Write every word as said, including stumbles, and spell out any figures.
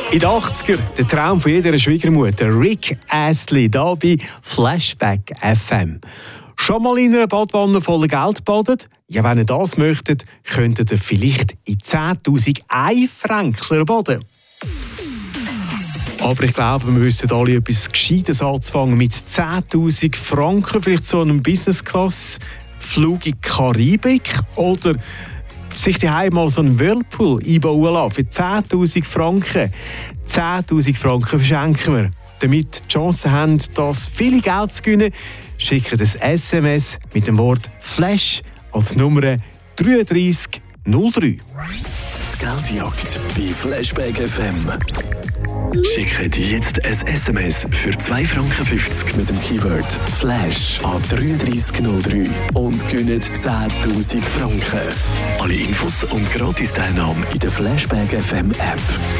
In den achtzigern, der Traum von jeder Schwiegermutter, Rick Astley, hier bei Flashback F M. Schon mal in einer Badwanne voller Geld badet? Ja, wenn ihr das möchtet, könntet ihr vielleicht in zehntausend Ein-Fränkler baden. Aber ich glaube, wir müssen alle etwas Gescheites anfangen mit zehntausend Franken, vielleicht so einem Business-Class-Flug in die Karibik oder sich daheim mal so einen Whirlpool einbauen lassen für zehntausend Franken. zehntausend Franken verschenken wir. Damit die Chance haben, das viele Geld zu gewinnen, schicken das S M S mit dem Wort Flash als Nummer drei drei null drei. Die Geldjagd bei Flashback F M. Schickt jetzt ein S M S für zwei Franken fünfzig mit dem Keyword Flash an drei drei null drei und gewinnt zehntausend Franken. Alle Infos und Gratis-Teilnahme in der Flashback F M App.